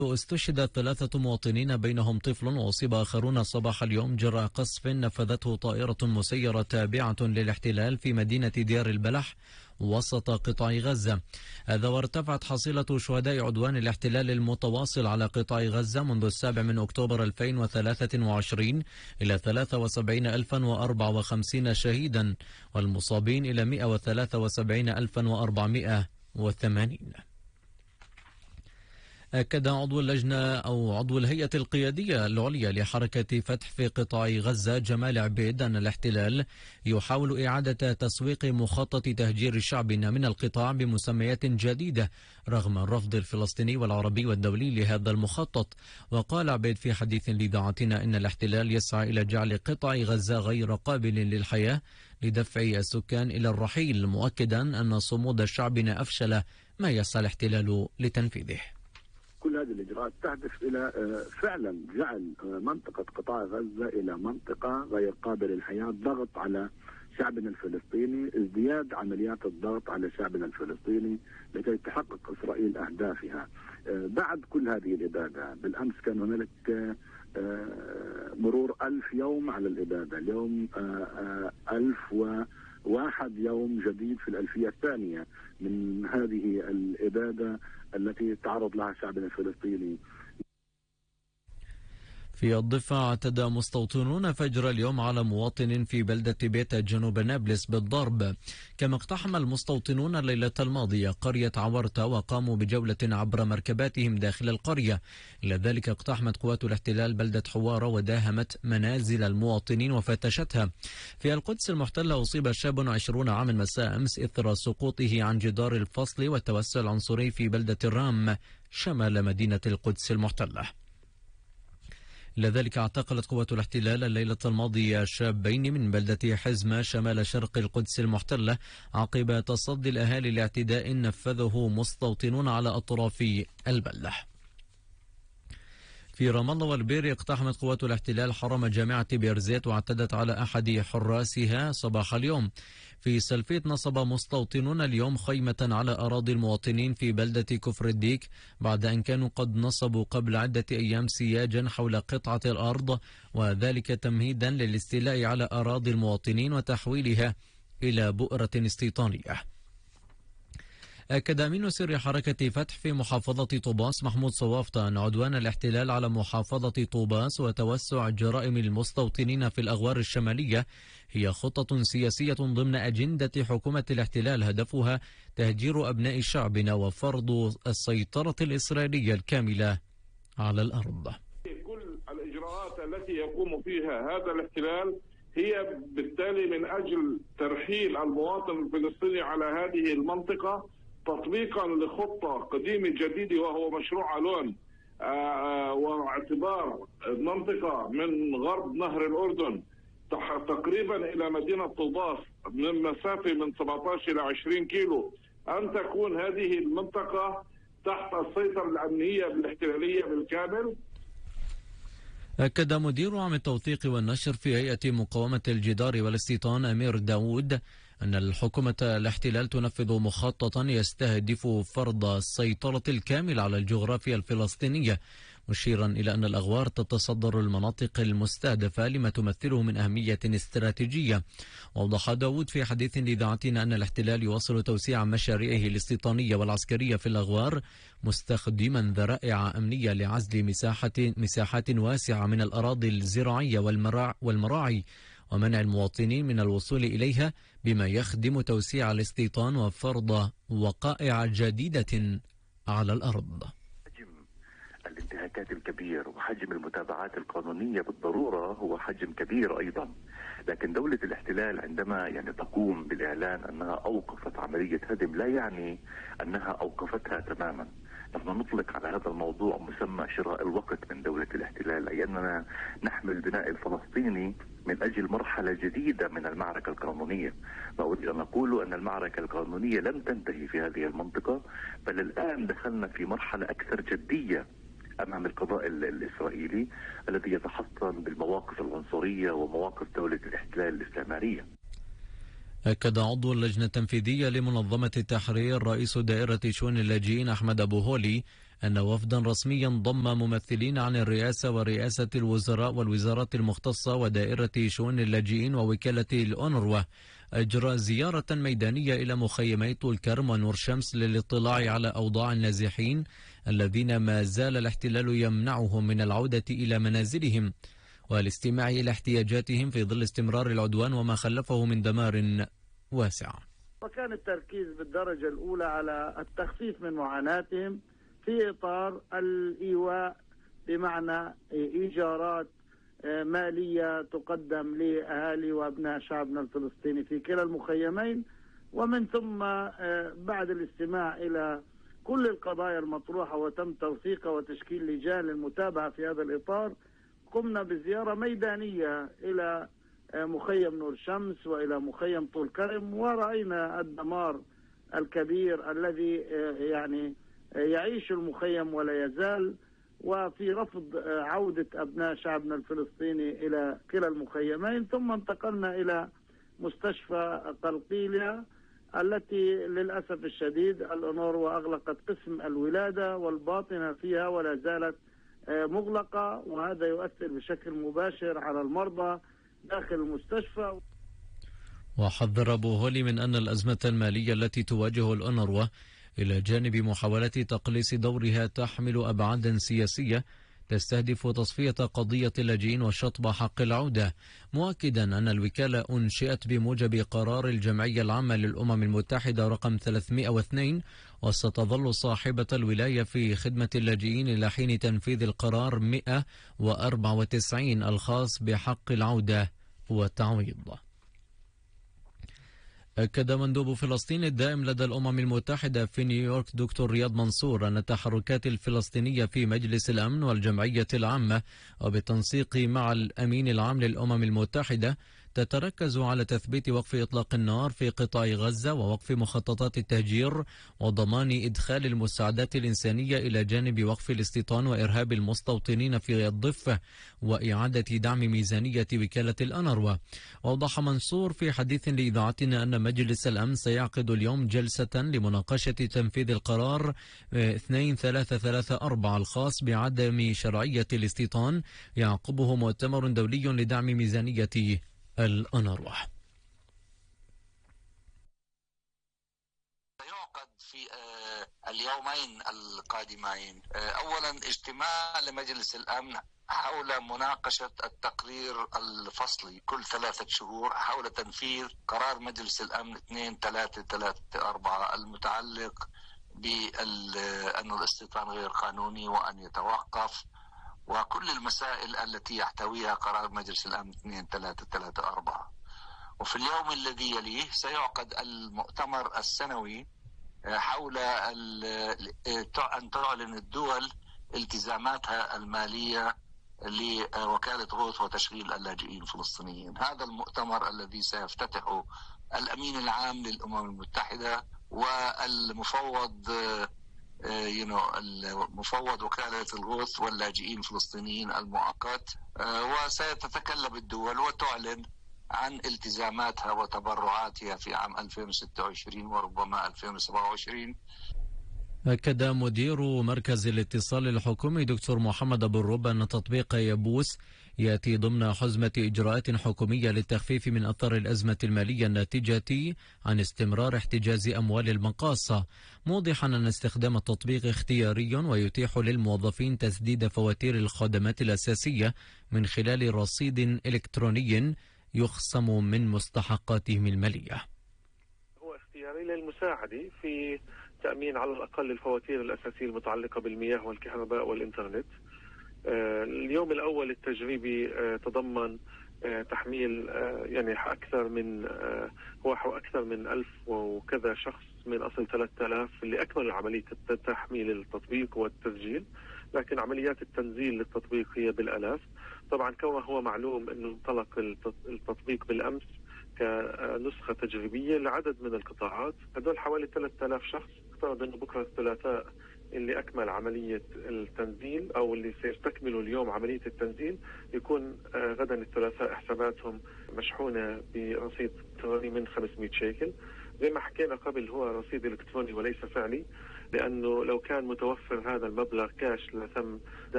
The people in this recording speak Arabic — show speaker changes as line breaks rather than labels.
استشهد 3 مواطنين بينهم طفل، وأصيب آخرون صباح اليوم جراء قصف نفذته طائرة مسيرة تابعة للاحتلال في مدينة ديار البلح وسط قطاع غزة. هذا وارتفعت حصيلة شهداء عدوان الاحتلال المتواصل على قطاع غزة منذ 7 أكتوبر 2023 إلى 73,054 شهيدا، والمصابين إلى 173,480. أكد عضو اللجنة أو عضو الهيئة القيادية العليا لحركة فتح في قطاع غزة جمال عبيد أن الاحتلال يحاول إعادة تسويق مخطط تهجير شعبنا من القطاع بمسميات جديدة رغم الرفض الفلسطيني والعربي والدولي لهذا المخطط. وقال عبيد في حديث لإذاعتنا إن الاحتلال يسعى إلى جعل قطاع غزة غير قابل للحياة لدفع السكان إلى الرحيل، مؤكدا أن صمود شعبنا أفشل ما يسعى الاحتلال لتنفيذه.
كل هذه الإجراءات تهدف إلى فعلا جعل منطقة قطاع غزة إلى منطقة غير قابلة للحياة، ضغط على شعبنا الفلسطيني، ازدياد عمليات الضغط على شعبنا الفلسطيني لكي تحقق إسرائيل أهدافها. بعد كل هذه الإبادة، بالأمس كان هنالك مرور 1000 يوم على الإبادة، اليوم 1001 يوم جديد في الألفية الثانية من هذه الإبادة التي تعرض لها شعبنا الفلسطيني.
في الضفة اعتدى مستوطنون فجر اليوم على مواطن في بلدة بيتا جنوب نابلس بالضرب، كما اقتحم المستوطنون الليلة الماضية قرية عورتا وقاموا بجولة عبر مركباتهم داخل القرية. إلى ذلك اقتحمت قوات الاحتلال بلدة حوارة وداهمت منازل المواطنين وفتشتها. في القدس المحتلة أصيب شاب 20 عاما مساء أمس إثر سقوطه عن جدار الفصل والتوسع العنصري في بلدة الرام شمال مدينة القدس المحتلة. لذلك اعتقلت قوات الاحتلال الليلة الماضية شابين من بلدة حزمة شمال شرق القدس المحتلة عقب تصدي الأهالي لاعتداء نفذه مستوطنون على أطراف البلدة. في رام الله والبير اقتحمت قوات الاحتلال حرم جامعة بيرزيت واعتدت على أحد حراسها صباح اليوم. في سلفيت نصب مستوطنون اليوم خيمة على أراضي المواطنين في بلدة كفر الديك بعد أن كانوا قد نصبوا قبل عدة أيام سياجا حول قطعة الأرض، وذلك تمهيدا للاستيلاء على أراضي المواطنين وتحويلها إلى بؤرة استيطانية. أكد أمين سر حركة فتح في محافظة طوباس محمود صوافطة أن عدوان الاحتلال على محافظة طوباس وتوسع جرائم المستوطنين في الأغوار الشمالية هي خطة سياسية ضمن أجندة حكومة الاحتلال هدفها تهجير أبناء شعبنا وفرض السيطرة الإسرائيلية الكاملة على الأرض.
كل الإجراءات التي يقوم فيها هذا الاحتلال هي بالتالي من أجل ترحيل المواطن الفلسطيني على هذه المنطقة تطبيقا لخطة قديمة جديدة وهو مشروع ألون، واعتبار المنطقة من غرب نهر الأردن تقريبا إلى مدينة طوباس من مسافة من 17 إلى 20 كيلو أن تكون هذه المنطقة تحت السيطرة الأمنية الاحتلالية بالكامل.
أكد مدير عام التوثيق والنشر في هيئة مقاومة الجدار والاستيطان أمير داود أن الحكومة الاحتلال تنفذ مخططا يستهدف فرض السيطرة الكاملة على الجغرافيا الفلسطينية، مشيرا إلى أن الأغوار تتصدر المناطق المستهدفة لما تمثله من أهمية استراتيجية. وأوضح داود في حديث لإذاعتنا أن الاحتلال يواصل توسيع مشاريعه الاستيطانية والعسكرية في الأغوار مستخدما ذرائع أمنية لعزل مساحات واسعة من الأراضي الزراعية والمراعي ومنع المواطنين من الوصول إليها بما يخدم توسيع الاستيطان وفرض وقائع جديدة على الأرض.
حجم الانتهاكات الكبير وحجم المتابعات القانونية بالضرورة هو حجم كبير أيضا، لكن دولة الاحتلال عندما تقوم بالإعلان أنها أوقفت عملية هدم لا يعني أنها أوقفتها تماما. نحن نطلق على هذا الموضوع مسمى شراء الوقت من دولة الاحتلال، أي أننا نحمل البناء الفلسطيني من أجل مرحلة جديدة من المعركة القانونية. ما أريد أن أقول أن المعركة القانونية لم تنتهي في هذه المنطقة، بل الآن دخلنا في مرحلة أكثر جدية أمام القضاء الإسرائيلي الذي يتحصن بالمواقف العنصرية ومواقف دولة الاحتلال الاستعمارية.
أكد عضو اللجنة التنفيذية لمنظمة التحرير رئيس دائرة شؤون اللاجئين أحمد أبو هولي أن وفدا رسميا ضم ممثلين عن الرئاسة ورئاسة الوزراء والوزارات المختصة ودائرة شؤون اللاجئين ووكالة الأونروا أجرى زيارة ميدانية إلى مخيمي طول كرم ونور شمس للاطلاع على أوضاع النازحين الذين ما زال الاحتلال يمنعهم من العودة إلى منازلهم والاستماع إلى احتياجاتهم في ظل استمرار العدوان وما خلفه من دمار واسع.
وكان التركيز بالدرجة الأولى على التخفيف من معاناتهم في إطار الإيواء، بمعنى إيجارات مالية تقدم لأهالي وأبناء شعبنا الفلسطيني في كلا المخيمين، ومن ثم بعد الاستماع إلى كل القضايا المطروحة وتم توثيقها وتشكيل لجان للمتابعة في هذا الإطار، قمنا بزيارة ميدانية إلى مخيم نور شمس وإلى مخيم طول كرم، ورأينا الدمار الكبير الذي يعني يعيش المخيم ولا يزال، وفي رفض عودة أبناء شعبنا الفلسطيني إلى كلا المخيمين. ثم انتقلنا إلى مستشفى قلقيلية التي للأسف الشديد الأونروا أغلقت قسم الولادة والباطنة فيها ولا زالت مغلقة، وهذا يؤثر بشكل مباشر على المرضى داخل المستشفى.
وحذر أبو هولي من أن الأزمة المالية التي تواجه الأونروا إلى جانب محاولة تقليص دورها تحمل أبعادا سياسية تستهدف تصفية قضية اللاجئين وشطب حق العودة، مؤكدا أن الوكالة أنشئت بموجب قرار الجمعية العامة للأمم المتحدة رقم 302 وستظل صاحبة الولاية في خدمة اللاجئين إلى حين تنفيذ القرار 194 الخاص بحق العودة والتعويض. أكد مندوب فلسطين الدائم لدى الأمم المتحدة في نيويورك دكتور رياض منصور أن التحركات الفلسطينية في مجلس الأمن والجمعية العامة وبالتنسيق مع الأمين العام للأمم المتحدة تتركز على تثبيت وقف إطلاق النار في قطاع غزة ووقف مخططات التهجير وضمان إدخال المساعدات الإنسانية إلى جانب وقف الاستيطان وإرهاب المستوطنين في الضفة وإعادة دعم ميزانية وكالة الأونروا. وأوضح منصور في حديث لإذاعتنا أن مجلس الأمن سيعقد اليوم جلسة لمناقشة تنفيذ القرار 2334 الخاص بعدم شرعية الاستيطان، يعقبه مؤتمر دولي لدعم ميزانية الأونروا.
سيعقد في اليومين القادمين أولا اجتماع لمجلس الأمن حول مناقشة التقرير الفصلي كل 3 شهور حول تنفيذ قرار مجلس الأمن 2334 المتعلق بأن الاستيطان غير قانوني وأن يتوقف، وكل المسائل التي يحتويها قرار مجلس الأمن 2334. وفي اليوم الذي يليه سيعقد المؤتمر السنوي حول أن تعلن الدول التزاماتها المالية لوكالة غوث وتشغيل اللاجئين الفلسطينيين. هذا المؤتمر الذي سيفتتحه الأمين العام للأمم المتحدة والمفوض مفوض وكالة الغوث واللاجئين الفلسطينيين المؤقت، وستتكلم الدول وتعلن عن التزاماتها وتبرعاتها في عام 2026 وربما 2027.
أكد مدير مركز الاتصال الحكومي دكتور محمد أبو الرب أن تطبيق يبوس يأتي ضمن حزمة إجراءات حكومية للتخفيف من أثر الأزمة المالية الناتجة عن استمرار احتجاز أموال المقاصة، موضحا أن استخدام التطبيق اختياري ويتيح للموظفين تسديد فواتير الخدمات الأساسية من خلال رصيد إلكتروني يخصم من مستحقاتهم المالية.
هو اختياري للمساعدة في تأمين على الأقل الفواتير الأساسية المتعلقة بالمياه والكهرباء والإنترنت. اليوم الأول التجريبي تضمن تحميل يعني أكثر من 1000 وكذا شخص من أصل 3000 اللي أكملوا عملية تحميل التطبيق والتسجيل، لكن عمليات التنزيل للتطبيق هي بالآلاف. طبعا كما هو معلوم أنه انطلق التطبيق بالأمس كنسخة تجريبية لعدد من القطاعات، هذول حوالي 3000 شخص. افترض أنه بكرة الثلاثاء اللي أكمل عملية التنزيل أو اللي سيستكملوا اليوم عملية التنزيل يكون غدا الثلاثاء حساباتهم مشحونة برصيد إلكتروني من 500 شيكل. زي ما حكينا قبل هو رصيد إلكتروني وليس فعلي، لأنه لو كان متوفر هذا المبلغ كاش لتم